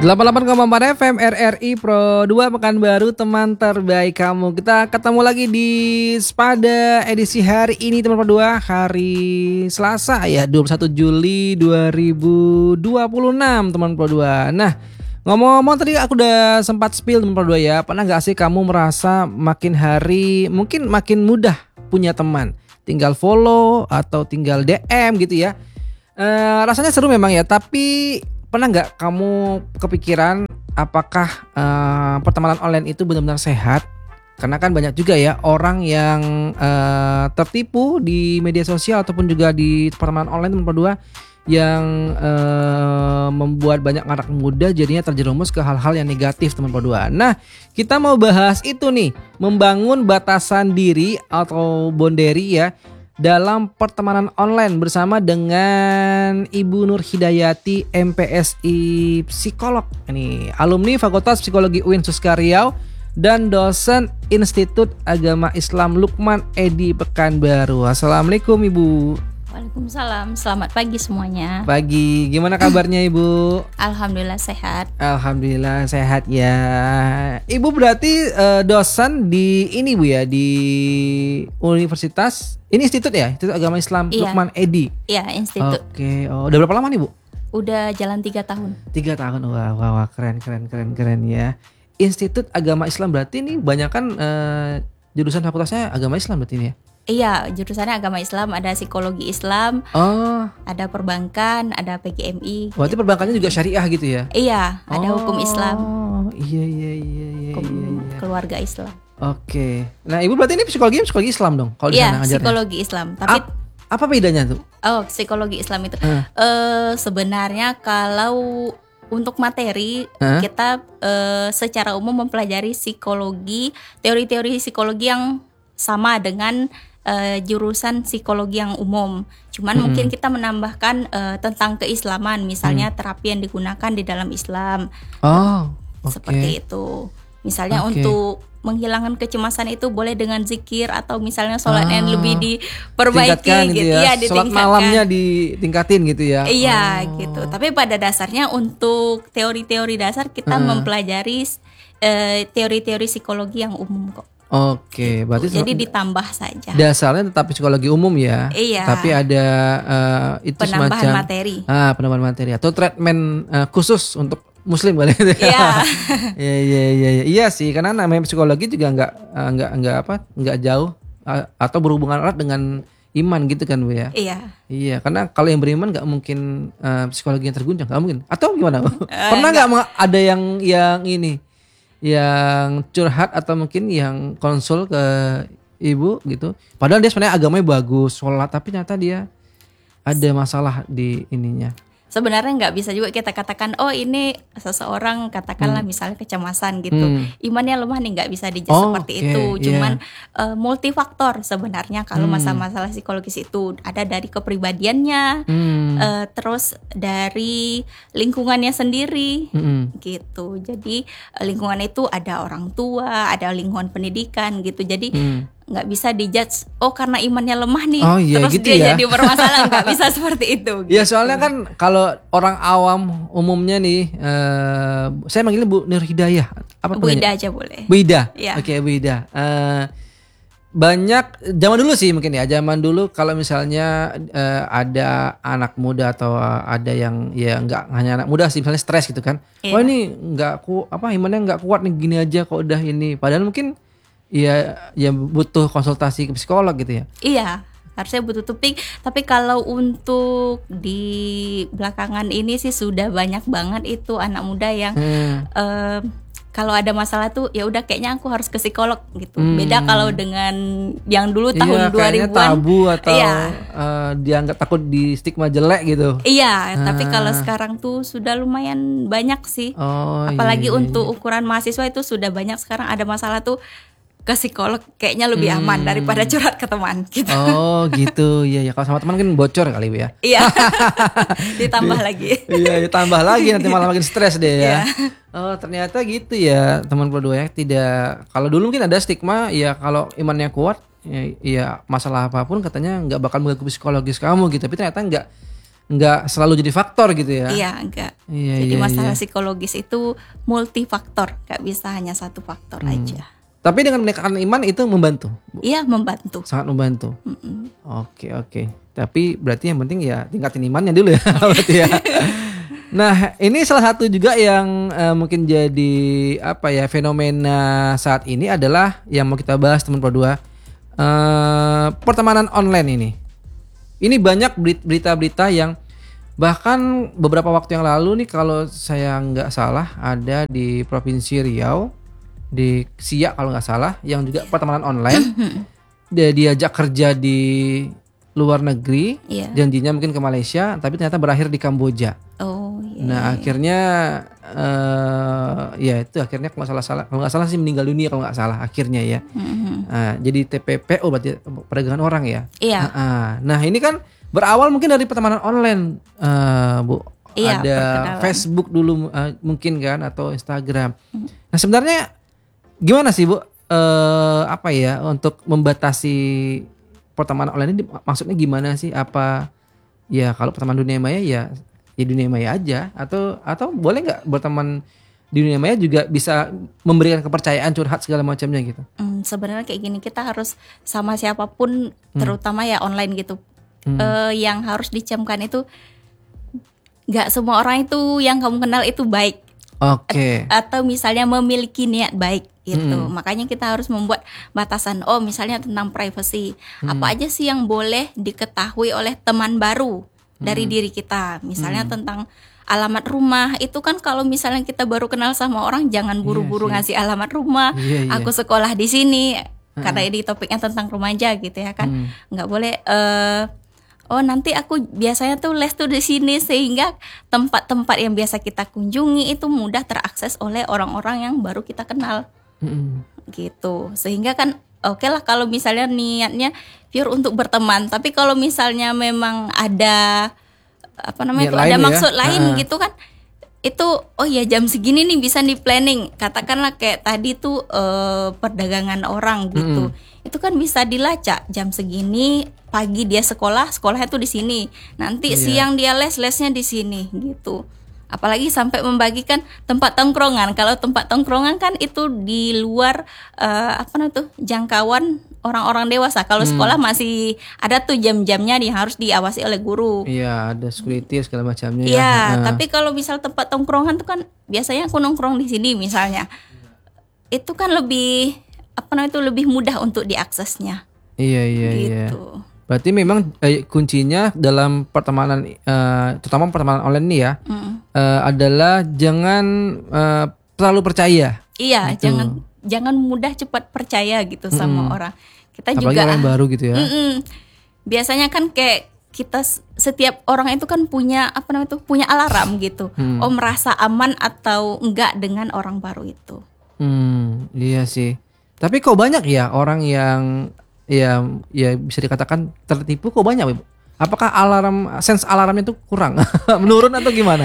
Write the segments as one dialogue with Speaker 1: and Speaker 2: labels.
Speaker 1: 88,4 FM RRI Pro 2 Pekanbaru, teman terbaik kamu. Kita ketemu lagi di Spada edisi hari ini teman Pro 2, hari Selasa ya 21 Juli 2026 teman Pro 2. Nah, ngomong-ngomong tadi aku udah sempat spill teman Pro 2 ya. Pernah gak sih kamu merasa makin hari mungkin makin mudah punya teman? Tinggal follow atau tinggal DM gitu ya. Rasanya seru memang ya, tapi pernah nggak kamu kepikiran apakah pertemanan online itu benar-benar sehat? Karena kan banyak juga ya orang yang tertipu di media sosial ataupun juga di pertemanan online teman berdua yang membuat banyak anak muda jadinya terjerumus ke hal-hal yang negatif teman berdua. Nah, kita mau bahas itu nih, membangun batasan diri atau boundary ya dalam pertemanan online bersama dengan Ibu Nur Hidayati, MPSI psikolog, ini alumni Fakultas Psikologi UIN Suska Riau dan dosen Institut Agama Islam Lukman Edi Pekanbaru. Assalamualaikum Ibu.
Speaker 2: Waalaikumsalam, selamat pagi semuanya.
Speaker 1: Pagi, gimana kabarnya Ibu?
Speaker 2: Alhamdulillah sehat.
Speaker 1: Alhamdulillah sehat ya. Ibu berarti dosen di ini Bu ya, di universitas, ini institut ya, Institut Agama Islam Lukman Edi.
Speaker 2: Iya, institut.
Speaker 1: Oke, udah berapa lama nih Bu?
Speaker 2: Udah jalan 3 tahun.
Speaker 1: 3 tahun, wah, keren ya. Institut Agama Islam berarti ini banyak kan jurusan fakultasnya agama Islam berarti ini ya?
Speaker 2: Iya, jurusannya agama Islam, ada psikologi Islam, ada perbankan, ada PGMI.
Speaker 1: Berarti perbankannya juga syariah gitu ya?
Speaker 2: Iya, ada hukum Islam.
Speaker 1: Iya.
Speaker 2: Hukum keluarga Islam.
Speaker 1: Oke. Nah, Ibu berarti ini psikologi Islam dong kalau di sana ngajarnya? Iya,
Speaker 2: psikologi Islam. Tapi
Speaker 1: apa bedanya tuh?
Speaker 2: Oh, psikologi Islam itu. Sebenarnya kalau untuk materi kita secara umum mempelajari psikologi, teori-teori psikologi yang sama dengan jurusan psikologi yang umum. Cuman mungkin kita menambahkan tentang keislaman, misalnya terapi yang digunakan di dalam Islam. Seperti itu. Misalnya untuk menghilangkan kecemasan itu boleh dengan zikir atau misalnya sholat yang lebih diperbaiki gitu ya.
Speaker 1: Sholat malamnya ditingkatin gitu ya.
Speaker 2: Iya gitu. Tapi pada dasarnya untuk teori-teori dasar kita mempelajari teori-teori psikologi yang umum kok.
Speaker 1: Oke, berarti
Speaker 2: jadi ditambah saja.
Speaker 1: Dasarnya tetap psikologi umum ya.
Speaker 2: Iya.
Speaker 1: Tapi ada itu
Speaker 2: penambahan
Speaker 1: semacam
Speaker 2: materi.
Speaker 1: Penambahan materi atau treatment khusus untuk Muslim kali itu.
Speaker 2: Iya.
Speaker 1: Iya sih, karena namanya psikologi juga nggak jauh atau berhubungan erat dengan iman gitu kan Bu ya. Iya, karena kalau yang beriman nggak mungkin psikologi yang terguncang, nggak mungkin. Atau gimana Bu? Pernah nggak ada yang ini? Yang curhat atau mungkin yang konsul ke Ibu gitu. Padahal dia sebenarnya agamanya bagus, sholat, tapi ternyata dia ada masalah di ininya.
Speaker 2: Sebenarnya nggak bisa juga kita katakan ini seseorang katakanlah misalnya kecemasan gitu, imannya lemah nih, nggak bisa dijudge seperti itu. Cuman multifaktor sebenarnya kalau masalah-masalah psikologis itu ada dari kepribadiannya, terus dari lingkungannya sendiri gitu. Jadi lingkungan itu ada orang tua, ada lingkungan pendidikan gitu. Jadi nggak bisa dijudge karena imannya lemah nih terus gitu dia jadi bermasalah, nggak bisa seperti itu gitu.
Speaker 1: Ya soalnya kan kalau orang awam umumnya nih saya manggilnya Bu Nur Hidayah, apa
Speaker 2: Bu Ida aja boleh.
Speaker 1: Bu Ida
Speaker 2: ya.
Speaker 1: Oke, Bu Ida. Banyak zaman dulu sih mungkin ya, zaman dulu kalau misalnya ada anak muda atau ada yang ya nggak hanya anak muda sih, misalnya stres gitu kan, ini nggak imannya nggak kuat nih, gini aja kok udah ini, padahal mungkin ya butuh konsultasi ke psikolog gitu ya. Iya,
Speaker 2: harusnya butuh tapi kalau untuk di belakangan ini sih sudah banyak banget itu anak muda yang kalau ada masalah tuh ya udah kayaknya aku harus ke psikolog gitu. Beda kalau dengan yang dulu tahun 2000-an
Speaker 1: tabu atau dianggap takut di stigma jelek gitu.
Speaker 2: Iya, tapi kalau sekarang tuh sudah lumayan banyak sih. Apalagi untuk ukuran mahasiswa itu sudah banyak sekarang ada masalah tuh ke psikolog kayaknya lebih aman daripada curhat ke teman gitu.
Speaker 1: Gitu. Iya, kalau sama teman kan bocor kali Bu ya.
Speaker 2: Iya. Ditambah lagi.
Speaker 1: Iya, ditambah lagi nanti malah makin stres deh ya. Ternyata gitu ya teman berdua ya. Tidak, kalau dulu mungkin ada stigma ya kalau imannya kuat ya masalah apapun katanya nggak bakal mengganggu psikologis kamu gitu. Tapi ternyata nggak selalu jadi faktor gitu ya.
Speaker 2: Iya, enggak.
Speaker 1: Iya,
Speaker 2: Jadi
Speaker 1: iya,
Speaker 2: masalah
Speaker 1: iya.
Speaker 2: psikologis itu multifaktor, nggak bisa hanya satu faktor aja.
Speaker 1: Tapi dengan meningkatkan iman itu membantu, Bu?
Speaker 2: Iya, membantu.
Speaker 1: Sangat membantu. Oke, oke. Tapi berarti yang penting ya tingkatin imannya dulu ya, berarti ya. Nah, ini salah satu juga yang mungkin jadi apa ya fenomena saat ini adalah yang mau kita bahas teman berdua, pertemanan online ini. Ini banyak berita-berita yang bahkan beberapa waktu yang lalu nih kalau saya nggak salah ada di Provinsi Riau, di Siak kalau nggak salah, yang juga pertemanan online. Dia diajak kerja di luar negeri, janjinya mungkin ke Malaysia, tapi ternyata berakhir di Kamboja.
Speaker 2: Oh iya.
Speaker 1: Nah akhirnya ya itu akhirnya kalau nggak salah sih meninggal dunia kalau nggak salah akhirnya ya. Jadi TPPO berarti perdagangan orang ya.
Speaker 2: Iya.
Speaker 1: Nah ini kan berawal mungkin dari pertemanan online, Bu.
Speaker 2: Iya,
Speaker 1: Ada
Speaker 2: perkenalan.
Speaker 1: Facebook dulu mungkin kan atau Instagram. Nah sebenarnya gimana sih Bu? Apa ya untuk membatasi pertemanan online ini maksudnya gimana sih? Apa ya kalau pertemanan dunia maya ya dunia maya aja atau boleh nggak berteman di dunia maya juga bisa memberikan kepercayaan, curhat segala macamnya gitu?
Speaker 2: Sebenarnya kayak gini, kita harus sama siapapun, terutama ya online gitu. Yang harus dicamkan itu nggak semua orang itu yang kamu kenal itu baik.
Speaker 1: Oke.
Speaker 2: Atau misalnya memiliki niat baik gitu. Makanya kita harus membuat batasan. Oh, misalnya tentang privacy. Apa aja sih yang boleh diketahui oleh teman baru dari diri kita? Misalnya tentang alamat rumah. Itu kan kalau misalnya kita baru kenal sama orang, jangan buru-buru ngasih alamat rumah.
Speaker 1: Iya.
Speaker 2: Aku sekolah di sini. Karena ini topiknya tentang remaja gitu ya kan. Nggak boleh oh nanti aku biasanya tuh les tuh di sini, sehingga tempat-tempat yang biasa kita kunjungi itu mudah terakses oleh orang-orang yang baru kita kenal. Gitu. Sehingga kan oke lah kalau misalnya niatnya pure untuk berteman, tapi kalau misalnya memang ada apa namanya
Speaker 1: Niat
Speaker 2: itu ada
Speaker 1: lain ya?
Speaker 2: maksud lain gitu kan. Itu oh ya jam segini nih bisa di planning. Katakanlah kayak tadi tuh perdagangan orang gitu. Itu kan bisa dilacak jam segini pagi dia sekolahnya tuh di sini. Nanti siang dia lesnya di sini gitu. Apalagi sampai membagikan tempat tongkrongan. Kalau tempat tongkrongan kan itu di luar apa namanya tuh jangkauan orang-orang dewasa. Kalau sekolah masih ada tuh jam-jamnya yang harus diawasi oleh guru.
Speaker 1: Iya, ada security segala macamnya.
Speaker 2: Iya, tapi kalau misal tempat tongkrongan tuh kan biasanya aku nongkrong di sini misalnya. Itu kan lebih apa namanya itu lebih mudah untuk diaksesnya.
Speaker 1: Iya.
Speaker 2: Gitu.
Speaker 1: Berarti memang kuncinya dalam pertemanan, terutama pertemanan online ini ya, adalah jangan terlalu percaya.
Speaker 2: Iya,
Speaker 1: gitu.
Speaker 2: jangan mudah cepat percaya gitu sama orang. Kita
Speaker 1: Apalagi
Speaker 2: juga
Speaker 1: orang baru gitu ya.
Speaker 2: biasanya kan kayak kita setiap orang itu kan punya apa namanya itu punya alarm gitu. Oh merasa aman atau enggak dengan orang baru itu.
Speaker 1: Iya sih. Tapi kok banyak ya orang yang ya bisa dikatakan tertipu, kok banyak, Ibu? Apakah sense alarmnya itu kurang, menurun atau gimana?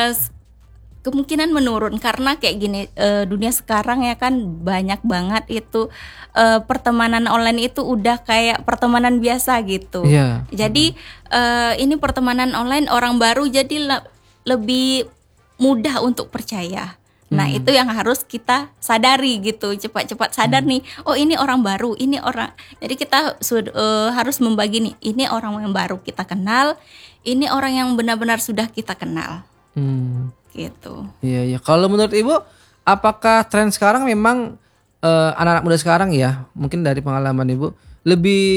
Speaker 2: Kemungkinan menurun karena kayak gini, dunia sekarang ya kan banyak banget itu pertemanan online itu udah kayak pertemanan biasa gitu.
Speaker 1: Iya.
Speaker 2: Jadi ini pertemanan online orang baru jadi lebih mudah untuk percaya. Nah itu yang harus kita sadari gitu, cepat-cepat sadar nih. Oh ini orang baru, ini orang. Jadi kita harus membagi nih. Ini orang yang baru kita kenal, ini orang yang benar-benar sudah kita kenal. Gitu.
Speaker 1: Iya. Kalau menurut Ibu, apakah tren sekarang memang anak-anak muda sekarang ya, mungkin dari pengalaman Ibu, lebih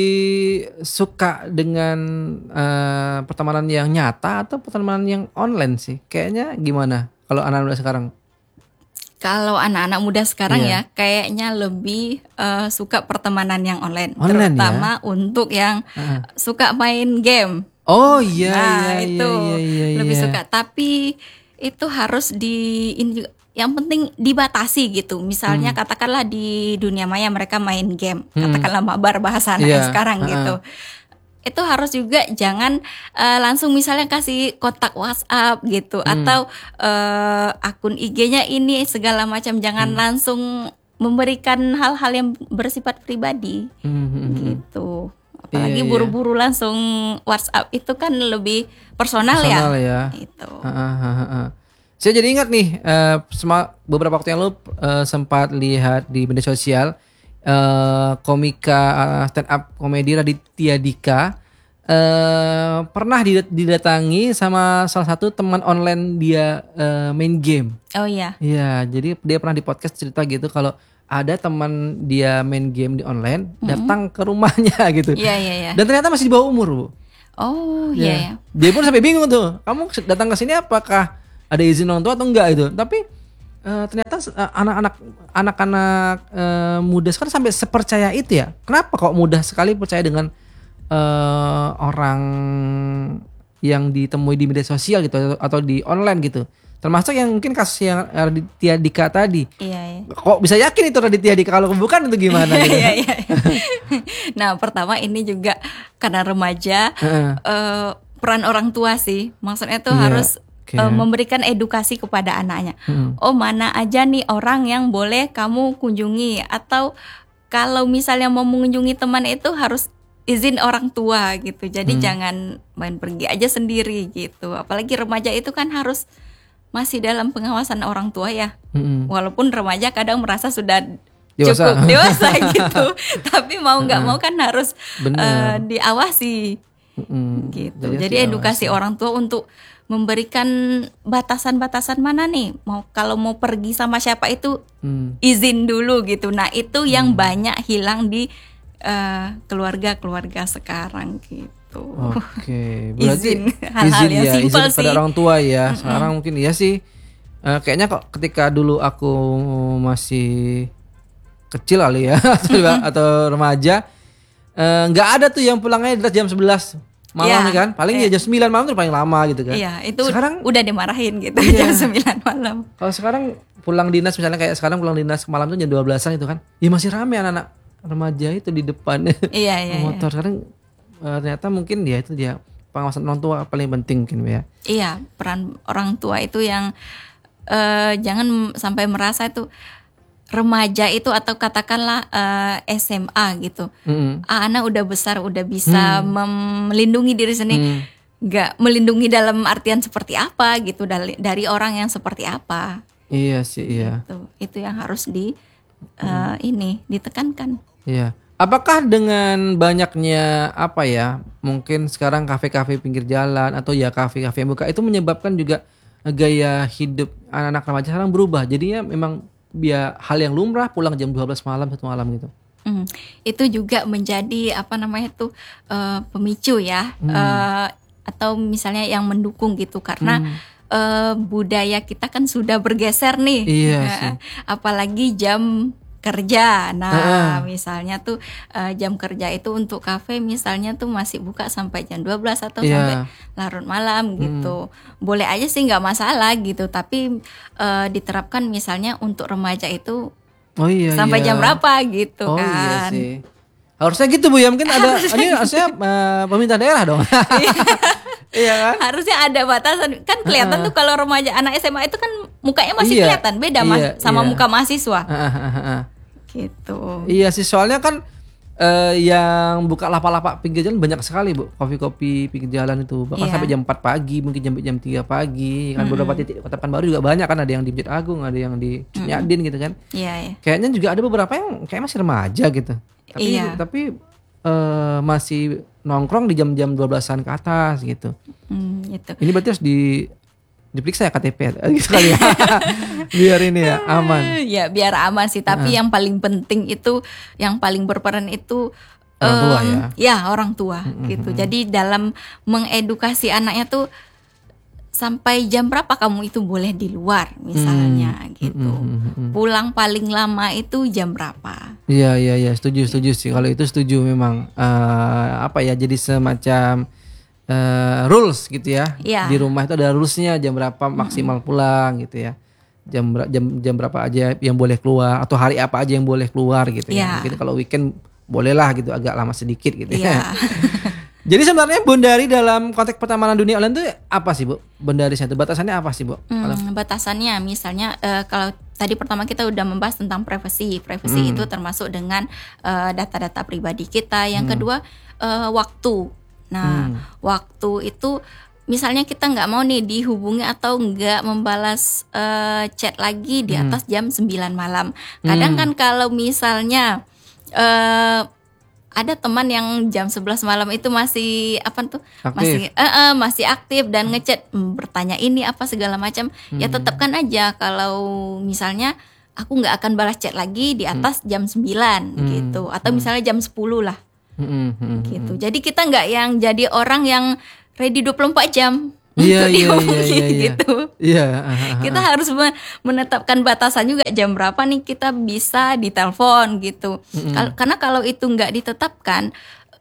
Speaker 1: suka dengan pertemanan yang nyata atau pertemanan yang online sih? Kayaknya gimana kalau anak-anak muda sekarang?
Speaker 2: Kalau anak-anak muda sekarang ya kayaknya lebih suka pertemanan yang online terutama untuk yang suka main game.
Speaker 1: Oh iya,
Speaker 2: itu lebih suka. Tapi itu harus yang penting dibatasi gitu. Misalnya katakanlah di dunia maya mereka main game, katakanlah mabar bahasa anak sekarang gitu. Itu harus juga jangan langsung misalnya kasih kontak WhatsApp gitu atau akun IG-nya ini segala macam, jangan langsung memberikan hal-hal yang bersifat pribadi gitu. Apalagi buru-buru langsung WhatsApp itu kan lebih personal ya. Itu.
Speaker 1: Saya jadi ingat nih, beberapa waktu yang lalu sempat lihat di media sosial komika stand up komedi Raditya Dika pernah didatangi sama salah satu teman online dia main game.
Speaker 2: Oh iya.
Speaker 1: Iya, jadi dia pernah di podcast cerita gitu kalau ada teman dia main game di online datang ke rumahnya gitu.
Speaker 2: Iya.
Speaker 1: Dan ternyata masih di bawah umur, Bu.
Speaker 2: Oh iya.
Speaker 1: Dia pun sampai bingung tuh. Kamu datang ke sini apakah ada izin orang tua atau enggak gitu. Tapi ternyata anak-anak muda sekarang sampai sepercaya itu ya. Kenapa kok mudah sekali percaya dengan orang yang ditemui di media sosial gitu atau di online gitu. Termasuk yang mungkin kasus yang Raditya Dika tadi.
Speaker 2: Iya.
Speaker 1: Kok bisa yakin itu Raditya Dika, kalau bukan itu gimana gitu?
Speaker 2: Iya. Nah, pertama ini juga karena remaja peran orang tua sih. Maksudnya tuh harus memberikan edukasi kepada anaknya. Oh, mana aja nih orang yang boleh kamu kunjungi, atau kalau misalnya mau mengunjungi teman itu harus izin orang tua gitu. Jadi jangan main pergi aja sendiri gitu. Apalagi remaja itu kan harus masih dalam pengawasan orang tua ya. Walaupun remaja kadang merasa sudah cukup dewasa gitu, tapi mau nggak mau kan harus diawasi gitu. Jadi edukasi orang tua untuk memberikan batasan-batasan mana nih, kalau mau pergi sama siapa itu izin dulu gitu. Nah itu yang banyak hilang di keluarga sekarang gitu.
Speaker 1: Oke, berarti
Speaker 2: izin hal-hal yang simpel
Speaker 1: sih pada orang tua ya. Sekarang mungkin iya sih. Kayaknya kok ketika dulu aku masih kecil kali ya atau remaja, nggak ada tuh yang pulangnya jam 11 malam kan. Paling ya jam 9 malam tuh paling lama gitu kan.
Speaker 2: Iya, itu
Speaker 1: sekarang
Speaker 2: udah dimarahin gitu jam 9 malam.
Speaker 1: Kalau sekarang pulang dinas, misalnya kayak sekarang pulang dinas malam tuh jam 12-an itu kan. Ya masih rame anak-anak remaja itu di depan motor. Sekarang ternyata mungkin ya itu dia pengawasan orang tua paling penting mungkin ya.
Speaker 2: Iya, peran orang tua itu yang jangan sampai merasa itu remaja itu atau katakanlah SMA gitu. Anak udah besar, udah bisa melindungi diri sendiri. Nggak melindungi dalam artian seperti apa gitu, dari orang yang seperti apa.
Speaker 1: Iya sih, iya.
Speaker 2: Itu yang harus ditekankan.
Speaker 1: Iya. Apakah dengan banyaknya mungkin sekarang kafe-kafe pinggir jalan atau ya kafe-kafe yang buka itu menyebabkan juga gaya hidup anak-anak remaja sekarang berubah? Jadinya memang hal yang lumrah pulang jam 12 malam, 1 malam gitu.
Speaker 2: Itu juga menjadi pemicu ya, atau misalnya yang mendukung gitu, karena budaya kita kan sudah bergeser nih.
Speaker 1: Iya sih.
Speaker 2: Apalagi jam kerja. Nah, misalnya tuh jam kerja itu untuk kafe misalnya tuh masih buka sampai jam 12 atau sampai larut malam gitu. Boleh aja sih, nggak masalah gitu, tapi diterapkan misalnya untuk remaja itu sampai jam berapa gitu kan. Iya sih.
Speaker 1: Harusnya gitu Bu ya, mungkin ada ini harusnya pemerintah daerah dong. Iya kan?
Speaker 2: Harusnya ada batasan. Kan kelihatan tuh kalau remaja anak SMA itu kan mukanya masih kelihatan beda sama muka mahasiswa. Gitu. Iya
Speaker 1: sih, soalnya kan yang buka lapak-lapak pinggir jalan banyak sekali Bu. Kopi-kopi pinggir jalan itu bahkan sampai jam 4 pagi, mungkin jam 3 pagi. Kan beberapa titik Kota Pekanbaru juga banyak kan, ada yang di Masjid Agung, ada yang di Cutnyadin gitu kan.
Speaker 2: Iya.
Speaker 1: Kayaknya juga ada beberapa yang kayak masih remaja gitu. Tapi masih nongkrong di jam-jam 12-an ke atas gitu.
Speaker 2: Gitu.
Speaker 1: Ini berarti harus diperiksa ya KTP gitu kali ya. Biar ini ya aman.
Speaker 2: Ya biar aman sih, tapi yang paling penting itu, yang paling berperan itu
Speaker 1: orang tua ya.
Speaker 2: Ya, orang tua gitu. Jadi dalam mengedukasi anaknya tuh sampai jam berapa kamu itu boleh di luar misalnya gitu. Pulang paling lama itu jam berapa?
Speaker 1: Iya, setuju sih. Kalau itu setuju memang jadi semacam rules gitu ya. Di rumah itu ada rulesnya, jam berapa maksimal pulang gitu ya. Jam berapa aja yang boleh keluar, atau hari apa aja yang boleh keluar gitu ya. Mungkin kalau weekend bolehlah gitu agak lama sedikit gitu ya. Jadi sebenarnya Bundari dalam konteks pertemanan dunia online itu apa sih, Bu? Bundarisnya itu batasannya apa sih, Bu?
Speaker 2: Batasannya misalnya kalau tadi pertama kita udah membahas tentang privacy. Privacy itu termasuk dengan data-data pribadi kita. Yang kedua waktu. Nah, waktu itu misalnya kita nggak mau nih dihubungi atau nggak membalas chat lagi di atas jam 9 malam. Kadang kan kalau misalnya ada teman yang jam 11 malam itu masih apa tuh
Speaker 1: aktif.
Speaker 2: masih aktif dan ngechat bertanya ini apa segala macam, ya tetapkan aja kalau misalnya aku nggak akan balas chat lagi di atas jam 9 gitu, atau misalnya jam 10 lah gitu. Jadi kita nggak yang jadi orang yang ready 24 jam
Speaker 1: Iya.
Speaker 2: gitu.
Speaker 1: Iya.
Speaker 2: Kita harus menetapkan batasan juga jam berapa nih kita bisa ditelepon gitu. Karena kalau itu nggak ditetapkan,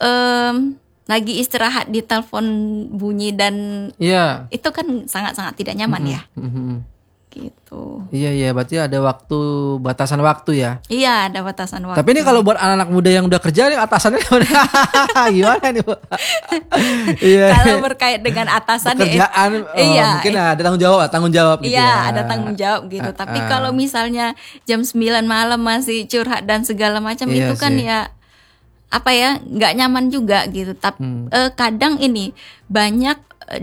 Speaker 2: lagi istirahat di telepon bunyi dan itu kan sangat-sangat tidak nyaman ya. Gitu.
Speaker 1: Iya, berarti ada batasan waktu ya.
Speaker 2: Iya, ada batasan waktu.
Speaker 1: Tapi ini kalau buat anak-anak muda yang udah kerja nih atasannya gimana nih, Bu? Iya.
Speaker 2: Kalau berkait dengan atasan
Speaker 1: pekerjaan, mungkin ada tanggung jawab gitu.
Speaker 2: Iya, ada tanggung jawab gitu. Tapi kalau misalnya jam 9 malam masih curhat dan segala macam, itu kan ya apa ya, nggak nyaman juga gitu. Tapi kadang ini banyak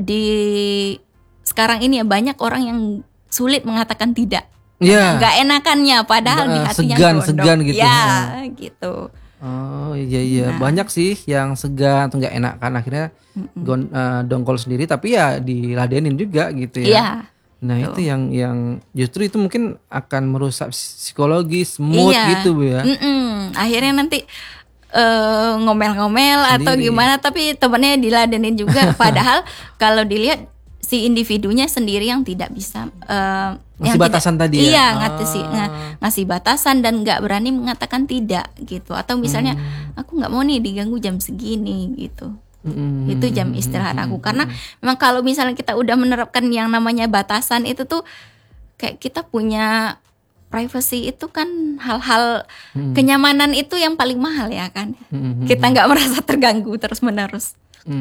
Speaker 2: sekarang ini ya banyak orang yang sulit mengatakan tidak. Nggak enakannya padahal di hatinya
Speaker 1: segan gitu.
Speaker 2: Ya, gitu.
Speaker 1: Oh iya. Banyak sih yang segan atau nggak enakan, akhirnya dongkol sendiri, tapi ya diladenin juga gitu ya.
Speaker 2: Iya.
Speaker 1: Nah itu yang justru itu mungkin akan merusak psikologis, mood gitu, Bu ya.
Speaker 2: Akhirnya nanti ngomel-ngomel atau gimana, tapi temennya diladenin juga. Padahal kalau dilihat si individunya sendiri yang tidak bisa
Speaker 1: ngasih batasan tadi ya.
Speaker 2: Iya, ngasih batasan dan nggak berani mengatakan tidak gitu. Atau misalnya aku nggak mau nih diganggu jam segini gitu. Itu jam istirahat aku. Karena memang kalau misalnya kita udah menerapkan yang namanya batasan itu tuh kayak kita punya privacy, itu kan hal-hal kenyamanan itu yang paling mahal ya kan. Kita nggak merasa terganggu terus-menerus.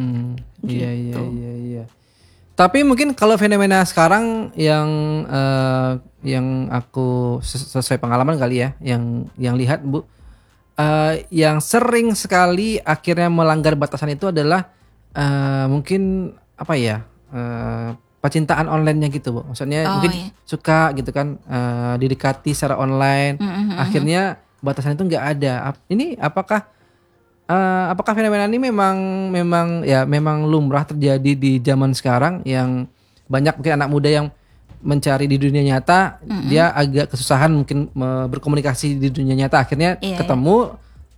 Speaker 1: Gitu. Iya. Tapi mungkin kalau fenomena sekarang yang aku sesuai pengalaman kali ya, yang lihat, Bu, yang sering sekali akhirnya melanggar batasan itu adalah mungkin apa ya, percintaan online-nya gitu, Bu. Maksudnya mungkin suka gitu kan, didekati secara online, akhirnya batasan itu nggak ada. Ini apakah fenomena ini memang lumrah terjadi di zaman sekarang, yang banyak mungkin anak muda yang mencari di dunia nyata, dia agak kesusahan mungkin berkomunikasi di dunia nyata, akhirnya ketemu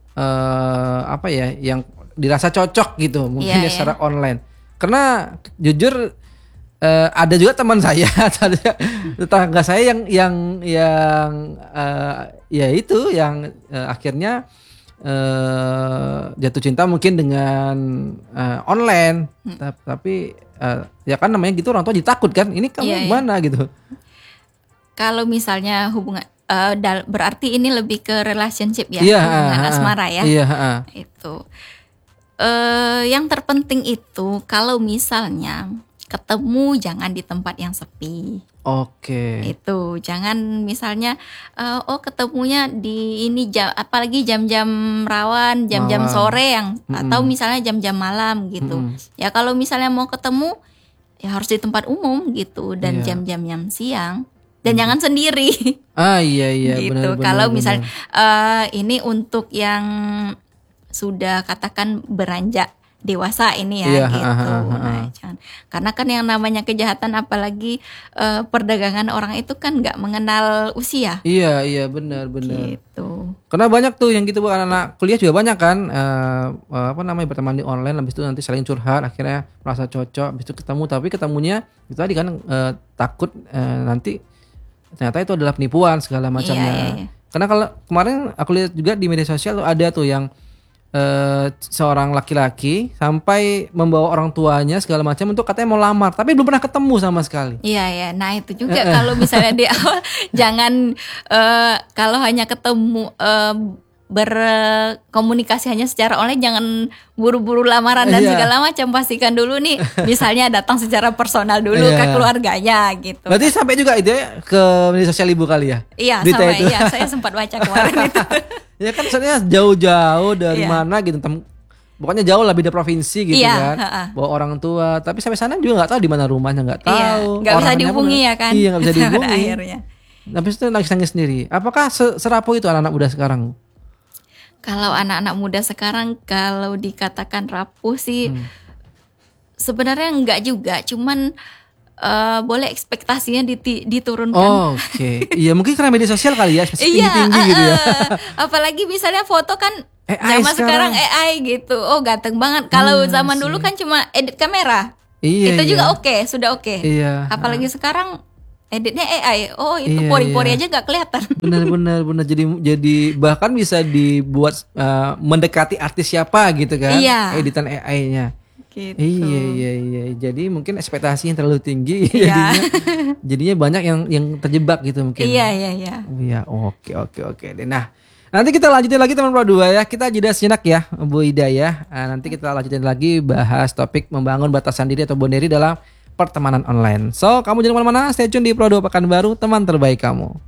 Speaker 1: yang dirasa cocok gitu mungkin secara online. Karena jujur ada juga teman saya, tetangga saya yang akhirnya jatuh cinta mungkin dengan online, tapi ya kan namanya gitu, orang tua jadi takut kan, ini kamu gimana gitu.
Speaker 2: Kalau misalnya hubungan berarti ini lebih ke relationship ya, hubungan asmara ya. Itu yang terpenting itu kalau misalnya ketemu jangan di tempat yang sepi.
Speaker 1: Oke.
Speaker 2: Itu jangan misalnya ketemunya di ini jam, apalagi jam-jam rawan, jam-jam sore atau misalnya jam-jam malam gitu. Ya kalau misalnya mau ketemu ya harus di tempat umum gitu, dan jam-jam siang, dan jangan sendiri.
Speaker 1: Iya
Speaker 2: gitu. Kalau misalnya ini untuk yang sudah katakan beranjak dewasa ini ya, gitu. Nah, jangan. Karena kan yang namanya kejahatan, apalagi perdagangan orang itu kan nggak mengenal usia.
Speaker 1: Iya benar.
Speaker 2: Gitu.
Speaker 1: Karena banyak tuh yang gitu, bukan anak kuliah juga banyak kan, berteman di online, habis itu nanti saling curhat, akhirnya merasa cocok, habis itu ketemu, tapi ketemunya itu tadi kan takut nanti ternyata itu adalah penipuan segala macamnya. Karena kalau kemarin aku lihat juga di media sosial tuh ada tuh yang seorang laki-laki sampai membawa orang tuanya segala macam untuk katanya mau lamar, tapi belum pernah ketemu sama sekali.
Speaker 2: Iya. Nah itu juga kalau misalnya di awal jangan kalau hanya ketemu berkomunikasi hanya secara online, jangan buru-buru lamaran dan segala macam. Pastikan dulu nih, misalnya datang secara personal dulu ke keluarganya gitu.
Speaker 1: Berarti sampai juga itu ya ke media sosial ibu kali ya?
Speaker 2: Iya, sampai iya, saya sempat baca kemarin itu.
Speaker 1: Ya kan sebenarnya jauh-jauh dari mana gitu, pokoknya jauh lah, beda provinsi gitu kan. Bawa orang tua, tapi sampai sana juga nggak tahu di mana rumahnya, nggak tahu.
Speaker 2: Nggak bisa dihubungi ya kan?
Speaker 1: Iya, nggak bisa dihubungi.
Speaker 2: Akhirnya.
Speaker 1: Tapi itu nangis-nangis sendiri. Apakah serapuh itu anak-anak muda sekarang?
Speaker 2: Kalau anak-anak muda sekarang, kalau dikatakan rapuh sih sebenarnya enggak juga, cuman boleh ekspektasinya diturunkan.
Speaker 1: Oke. Iya, mungkin karena media sosial kali ya, tinggi-tinggi gitu ya.
Speaker 2: Apalagi misalnya foto kan
Speaker 1: AI
Speaker 2: zaman sekarang AI gitu. Oh, ganteng banget. Kalau zaman dulu kan cuma edit kamera. Itu juga sudah oke.
Speaker 1: Iya.
Speaker 2: Apalagi sekarang editnya AI. Oh, itu pori-pori aja nggak kelihatan.
Speaker 1: Benar. Jadi bahkan bisa dibuat mendekati artis siapa gitu kan? Iya. Editan AI-nya. Gitu. Iya. Jadi mungkin ekspektasinya terlalu tinggi, jadinya banyak yang terjebak gitu mungkin.
Speaker 2: Iya.
Speaker 1: Iya, oke deh. Nah, nanti kita lanjutin lagi teman Pro 2 ya. Kita jeda sejenak ya, Bu Ida ya. Nanti kita lanjutin lagi bahas topik membangun batasan diri atau boundary dalam pertemanan online. So, kamu jangan kemana-mana, stay tune di Pro 2 Pekanbaru, teman terbaik kamu.